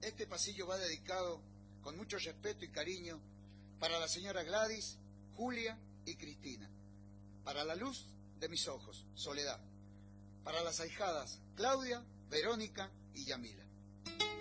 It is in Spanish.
Este pasillo va dedicado con mucho respeto y cariño para la señora Gladys, Julia y Cristina, para la luz de mis ojos, Soledad, para las ahijadas Claudia, Verónica y Yamila.